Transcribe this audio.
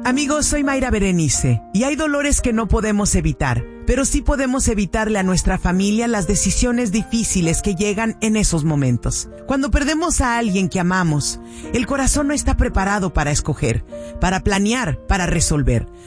Amigos, soy Mayra Berenice y hay dolores que no podemos evitar, pero sí podemos evitarle a nuestra familia las decisiones difíciles que llegan en esos momentos. Cuando perdemos a alguien que amamos, el corazón no está preparado para escoger, para planear, para resolver.